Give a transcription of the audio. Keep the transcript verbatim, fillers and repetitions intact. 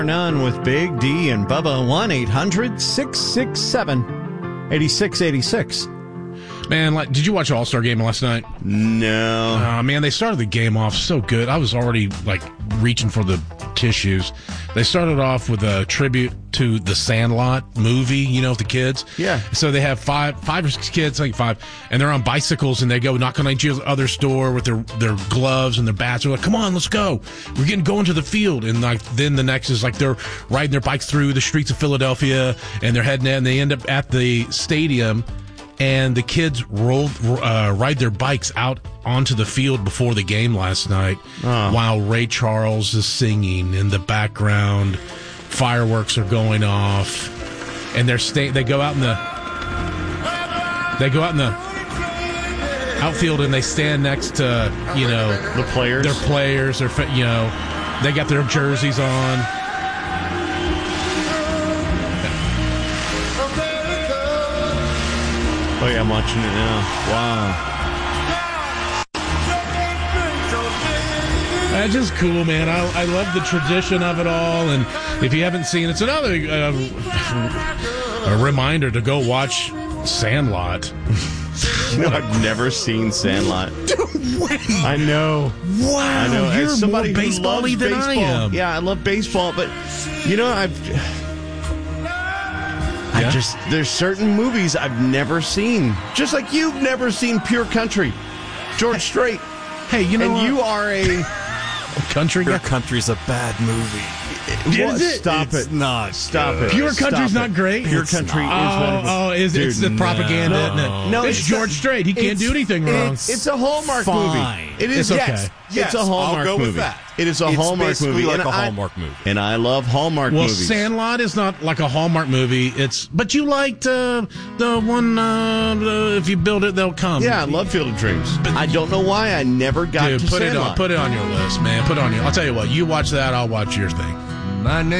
None with Big D and Bubba. One eight hundred six six seven eight six eight six. Man, like, did you watch All-Star Game last night? No. Uh, man, they started the game off so good. I was already, like, reaching for the tissues. They started off with a tribute to the Sandlot movie, you know, with the kids. Yeah. So they have five, five or six kids, I think five, and they're on bicycles, and they go knock on each other's door with their, their gloves and their bats. They're like, come on, let's go. We're getting going to the field. And, like, then the next is, like, they're riding their bikes through the streets of Philadelphia, and they're heading in, and they end up at the stadium. And the kids rolled, uh, ride their bikes out onto the field before the game last night, oh. while Ray Charles is singing in the background. Fireworks are going off, and they're stay. They go out in the. They go out in the outfield, and they stand next to you know the players. Their players, their you know, they got their jerseys on. Oh, yeah, I'm watching it now. Wow. That's just cool, man. I, I love the tradition of it all. And if you haven't seen it, it's another uh, a reminder to go watch Sandlot. You know, I've never seen Sandlot. Wait. I know. Wow. I know. You're As somebody more who baseball-y loves than baseball, I am. Yeah, I love baseball, but, you know, I've... I Yeah. just, there's certain movies I've never seen. Just like you've never seen Pure Country. George Strait. Hey, you know And what? you are a... Country Pure guy? Country's a bad movie. What? Is it? Stop It's it. not Stop good. it. Pure Stop Country's it. not great? Pure It's Country not. is one Oh, of the... oh, is Dude, it's the propaganda, no. isn't it? No, it's, it's George not- Strait. He can't it's- do anything wrong. it's- It's a Hallmark Fine. movie. It is, It's okay. yes. Yes, it's a Hallmark I'll go with movie. that. It is a It's Hallmark basically movie. like and a I- Hallmark movie. And I love Hallmark Well, movies. Sandlot is not like a Hallmark movie. It's but you liked uh, the one. Uh, the, if you build it, they'll come. Yeah, I love Field of Dreams. But I don't know why I never got Dude, to put Sandlot. it on. Put it on your list, man. Put it on your. I'll tell you what. You watch that. I'll watch your thing. My name